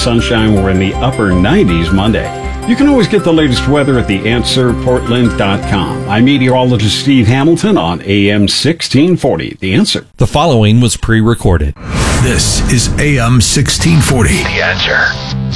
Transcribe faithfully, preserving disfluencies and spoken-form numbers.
sunshine. We're in the upper nineties Monday. You can always get the latest weather at the answer portland dot com. I'm meteorologist Steve Hamilton on A M sixteen forty. The Answer. The following was pre-recorded. This is A M sixteen forty. The Answer.